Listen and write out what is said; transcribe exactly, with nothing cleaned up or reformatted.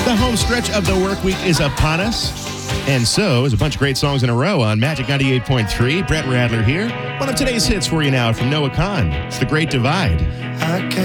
The home stretch of the work week is upon us. And so is a bunch of great songs in a row on Magic ninety-eight point three. Brett Radler here. One of today's hits for you now from Noah Kahan. It's The Great Divide. I can't